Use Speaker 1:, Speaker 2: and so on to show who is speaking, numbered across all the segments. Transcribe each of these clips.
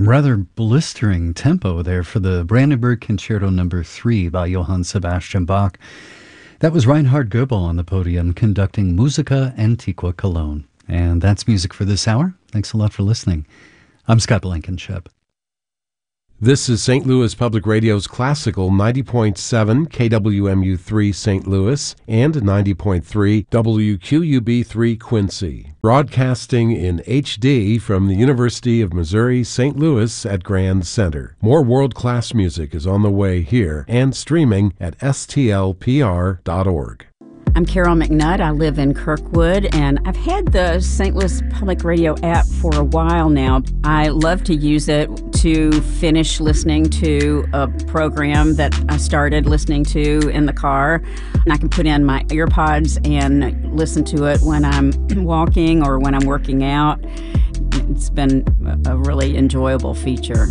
Speaker 1: Rather blistering tempo there for the Brandenburg Concerto Number 3 by Johann Sebastian Bach. That was Reinhard Goebel on the podium conducting Musica Antiqua Cologne. And that's music for this hour. Thanks a lot for listening. I'm Scott Blankenship.
Speaker 2: This is St. Louis Public Radio's classical 90.7 KWMU3 St. Louis and 90.3 WQUB3 Quincy. Broadcasting in HD from the University of Missouri St. Louis at Grand Center. More world-class music is on the way here and streaming at stlpr.org.
Speaker 3: I'm Carol McNutt. I live in Kirkwood, and I've had the St. Louis Public Radio app for a while now. I love to use it to finish listening to a program that I started listening to in the car. And I can put in my earpods and listen to it when I'm walking or when I'm working out. It's been a really enjoyable feature.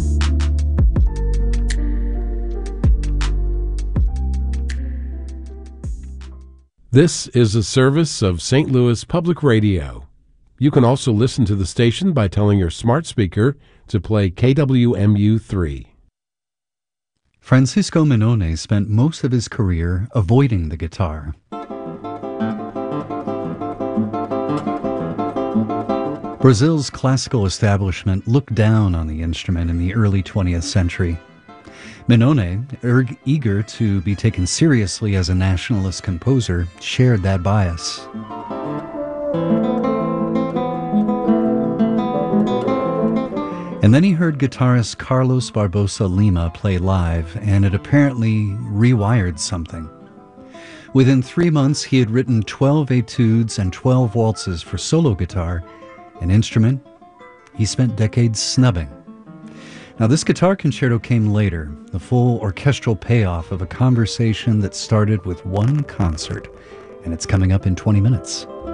Speaker 2: This is a service of St. Louis Public Radio. You can also listen to the station by telling your smart speaker to play KWMU3.
Speaker 1: Francisco Minone spent most of his career avoiding the guitar. Brazil's classical establishment looked down on the instrument in the early 20th century. Minone, eager to be taken seriously as a nationalist composer, shared that bias. And then he heard guitarist Carlos Barbosa Lima play live, and it apparently rewired something. Within 3 months, he had written 12 etudes and 12 waltzes for solo guitar, an instrument he spent decades snubbing. Now, this guitar concerto came later, the full orchestral payoff of a conversation that started with one concert, and it's coming up in 20 minutes.